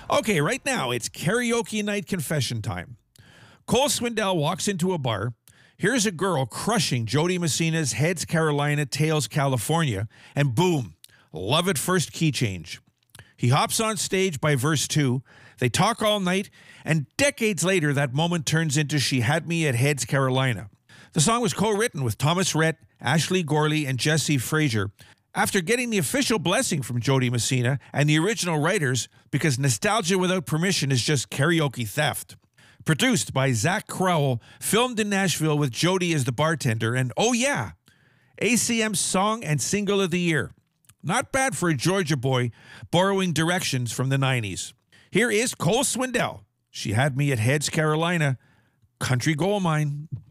Okay, right now it's karaoke night confession time. Cole Swindell walks into a bar. Here's a girl crushing Jody Messina's Heads Carolina, Tails California, and boom, love at first key change. He hops on stage by verse 2. They talk all night, and decades later, that moment turns into She Had Me at Heads Carolina. The song was co-written with Thomas Rhett, Ashley Gorley, and Jesse Frazier after getting the official blessing from Jody Messina and the original writers because nostalgia without permission is just karaoke theft. Produced by Zach Crowell, filmed in Nashville with Jody as the bartender, and oh yeah, ACM's Song and Single of the Year. Not bad for a Georgia boy borrowing directions from the 90s. Here is Cole Swindell. She Had Me at Heads Carolina, Country Gold Mine.